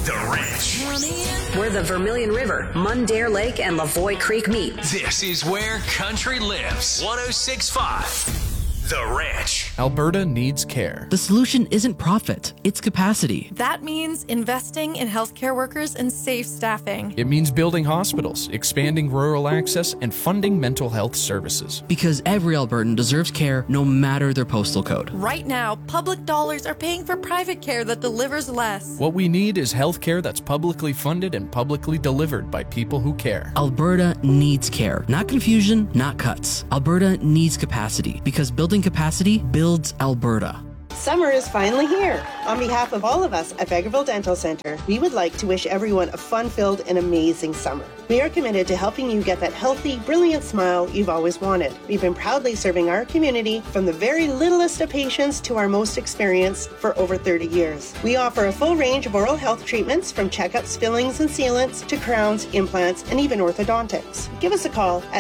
The Ranch. Where the Vermilion River, Mundare Lake, and Lavoie Creek meet. This is where country lives. 106.5. The Ranch. Alberta needs care. The solution isn't profit, it's capacity. That means investing in healthcare workers and safe staffing. It means building hospitals, expanding rural access, and funding mental health services. Because every Albertan deserves care no matter their postal code. Right now, public dollars are paying for private care that delivers less. What we need is health care that's publicly funded and publicly delivered by people who care. Alberta needs care. Not confusion, not cuts. Alberta needs capacity because building capacity builds Alberta. Summer is finally here. On behalf of all of us at Vegreville Dental Center, we would like to wish everyone a fun-filled and amazing summer. We are committed to helping you get that healthy, brilliant smile you've always wanted. We've been proudly serving our community from the very littlest of patients to our most experienced for over 30 years. We offer a full range of oral health treatments from checkups, fillings, and sealants to crowns, implants, and even orthodontics. Give us a call at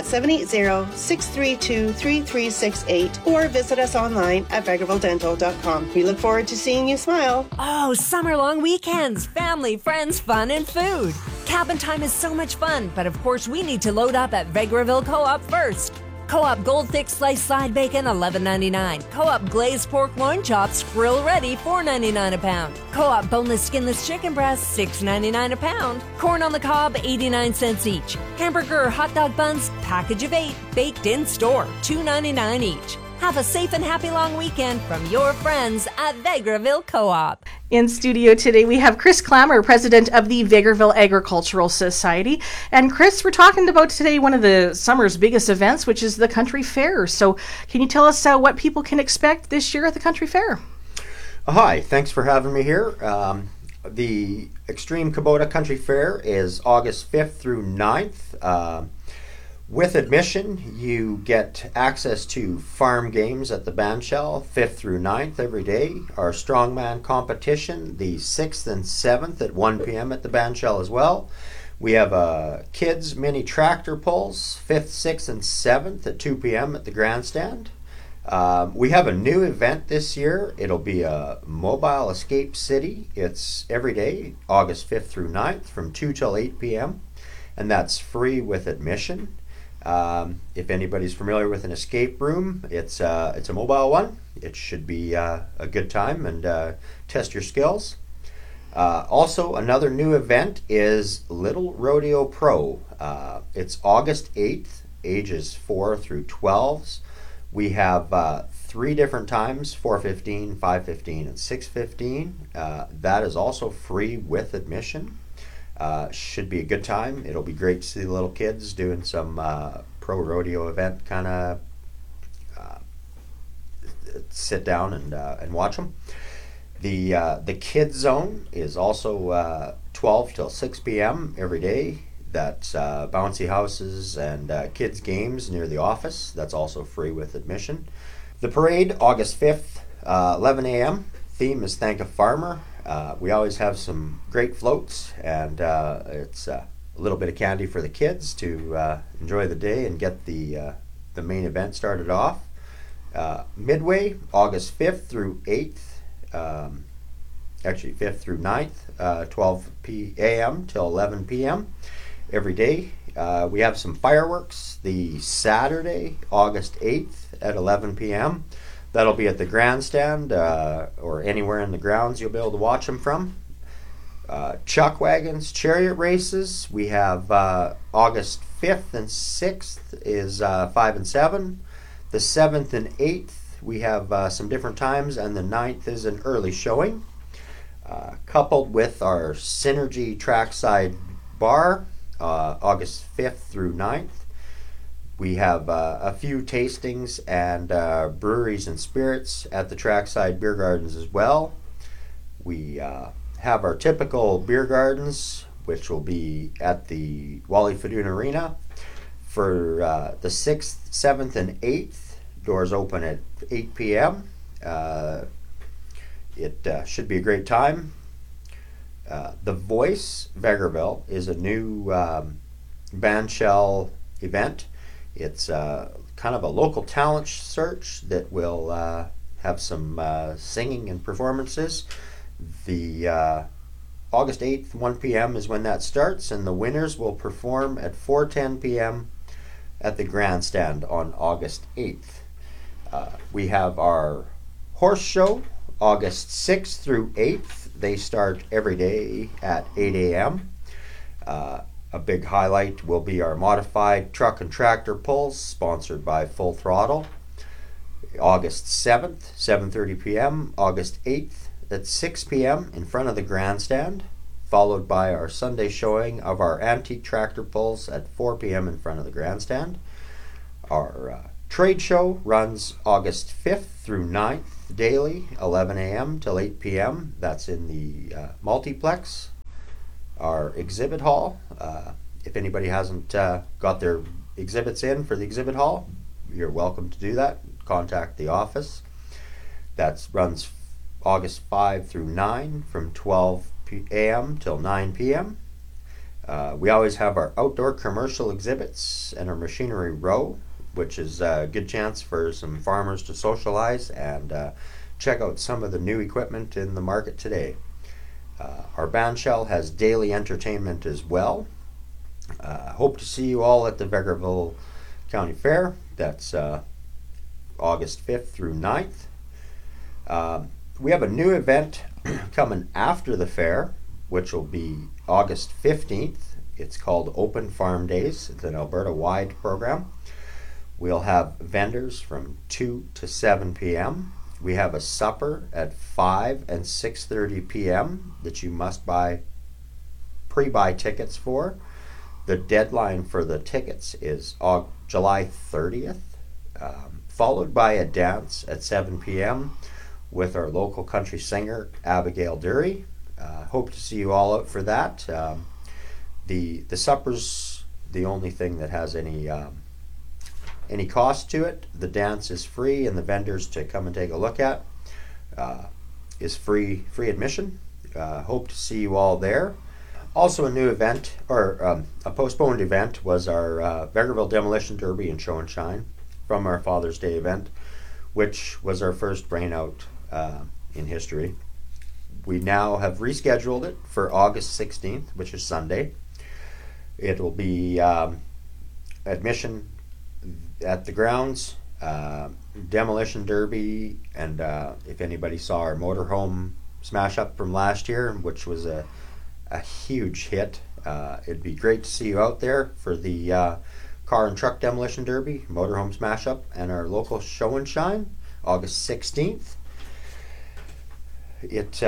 780-632-3368 or visit us online at vegrevilledental.com. We look forward to seeing you smile. Oh, summer-long weekends, family, friends, fun, and food. Cabin time is so much fun, but of course we need to load up at Vegreville Co-op first. Co-op Gold Thick Sliced Side Bacon, $11.99. Co-op Glazed Pork Loin Chops, Grill Ready, $4.99 a pound. Co-op Boneless Skinless Chicken Breasts, $6.99 a pound. Corn on the Cob, 89 cents each. Hamburger or hot dog buns, package of 8, baked in store, $2.99 each. Have a safe and happy long weekend from your friends at Vegreville Co-op. In studio today, we have Chris Clammer, president of the Vegreville Agricultural Society. And Chris, we're talking about today one of the summer's biggest events, which is the Country Fair. So can you tell us what people can expect this year at the Country Fair? Hi, thanks for having me here. The Extreme Kubota Country Fair is August 5th through 9th. With admission, you get access to farm games at the bandshell, 5th through 9th every day. Our strongman competition, the 6th and 7th at 1 p.m. at the bandshell as well. We have kids mini tractor pulls, 5th, 6th, and 7th at 2 p.m. at the grandstand. We have a new event this year. It'll be a mobile escape city. It's every day, August 5th through 9th from 2 till 8 p.m. And that's free with admission. If anybody's familiar with an escape room, it's a mobile one. It should be a good time and test your skills. Also, another new event is Little Rodeo Pro. It's August 8th, ages 4 through 12s. We have 3 different times, 4:15, 5:15, and 6:15. That is also free with admission. Should be a good time. It'll be great to see the little kids doing some pro rodeo event kind of sit down and watch them. The kids zone is also 12 till 6 p.m. every day. That's bouncy houses and kids games near the office. That's also free with admission. The parade, August 5th, 11 a.m. Theme is Thank a Farmer. We always have some great floats, and it's a little bit of candy for the kids to enjoy the day and get the main event started off. Midway, August 5th through 8th, actually 5th through 9th, 12 a.m. till 11 p.m. every day. We have some fireworks the Saturday, August 8th at 11 p.m. That'll be at the grandstand or anywhere in the grounds you'll be able to watch them from. Chuck wagons, chariot races. We have August 5th and 6th is 5 and 7. The 7th and 8th we have some different times, and the 9th is an early showing. Coupled with our Synergy Trackside Bar, August 5th through 9th. We have a few tastings and breweries and spirits at the Trackside Beer Gardens as well. We have our typical beer gardens, which will be at the Wally Fadoon Arena for the 6th, 7th, and 8th. Doors open at 8 p.m. It should be a great time. The Voice Vegreville is a new bandshell event. It's kind of a local talent search that will have some singing and performances. The August 8th, 1 p.m. is when that starts, and the winners will perform at 4:10 p.m. at the grandstand on August 8th. We have our horse show August 6th through 8th. They start every day at 8 a.m. A big highlight will be our modified truck and tractor pulls, sponsored by Full Throttle. August 7th, 7:30 p.m. August 8th at 6 p.m. in front of the grandstand, followed by our Sunday showing of our antique tractor pulls at 4 p.m. in front of the grandstand. Our trade show runs August 5th through 9th daily, 11 a.m. till 8 p.m. That's in the multiplex. Our exhibit hall, if anybody hasn't got their exhibits in for the exhibit hall, you're welcome to do that. Contact the office. That runs August 5 through 9 from 12 a.m. till 9 p.m. We always have our outdoor commercial exhibits and our machinery row, which is a good chance for some farmers to socialize and check out some of the new equipment in the market today. Our bandshell has daily entertainment as well. Hope to see you all at the Vegreville County Fair. That's August 5th through 9th. We have a new event coming after the fair, which will be August 15th. It's called Open Farm Days. It's an Alberta-wide program. We'll have vendors from 2 to 7 p.m. We have a supper at 5 and 6:30 p.m. that you must pre-buy tickets for. The deadline for the tickets is July 30th, followed by a dance at 7 p.m. with our local country singer, Abigail Dury. Hope to see you all out for that. The supper's the only thing that has any cost to it. The dance is free, and the vendors to come and take a look at is free admission. Hope to see you all there. Also a new event, or a postponed event, was our Vegreville Demolition Derby and Show and Shine from our Father's Day event, which was our first rain out in history. We now have rescheduled it for August 16th, which is Sunday. It will be admission at the grounds, demolition derby, and if anybody saw our motorhome smash up from last year, which was a huge hit, it'd be great to see you out there for the car and truck demolition derby, motorhome smash up, and our local show and shine, August 16th. It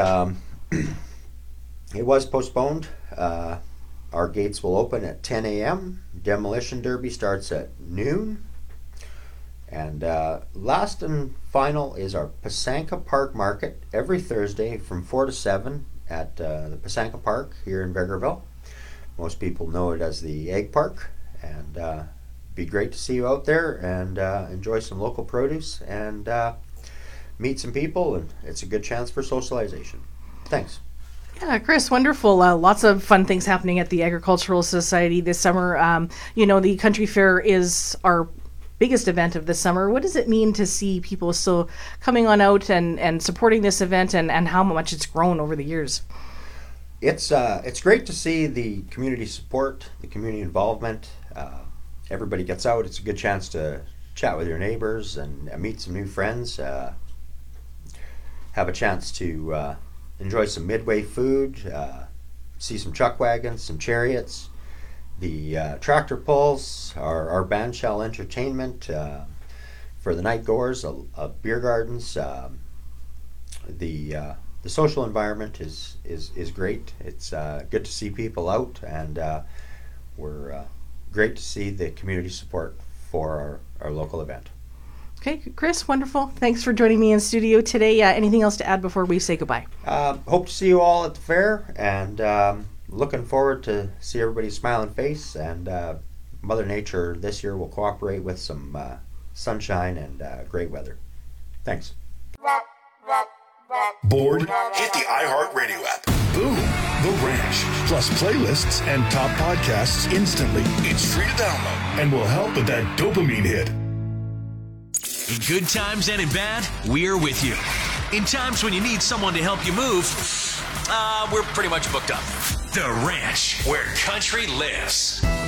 was postponed. Our gates will open at 10 a.m. Demolition derby starts at noon. And last and final is our Pysanka Park Market every Thursday from 4 to 7 at the Pysanka Park here in Vegreville. Most people know it as the Egg Park, and be great to see you out there and enjoy some local produce and meet some people, and it's a good chance for socialization. Thanks. Yeah, Chris, wonderful. Lots of fun things happening at the Agricultural Society this summer. The Country Fair is our biggest event of the summer. What does it mean to see people still coming on out and supporting this event, and how much it's grown over the years? It's great to see the community support, the community involvement. Everybody gets out. It's a good chance to chat with your neighbors and meet some new friends. Have a chance to enjoy some Midway food, see some chuck wagons, some chariots, the tractor pulls, our bandshell entertainment for the night goers, beer gardens. The social environment is great. It's good to see people out, and we're great to see the community support for our local event. Okay, Chris, wonderful. Thanks for joining me in studio today. Anything else to add before we say goodbye? Hope to see you all at the fair, and looking forward to see everybody's smiling face, and Mother Nature this year will cooperate with some sunshine and great weather. Thanks. Bored? Hit the iHeartRadio app. Boom. The Ranch. Plus playlists and top podcasts instantly. It's free to download and will help with that dopamine hit. In good times and in bad, we're with you. In times when you need someone to help you move, We're pretty much booked up. The Ranch, where country lives.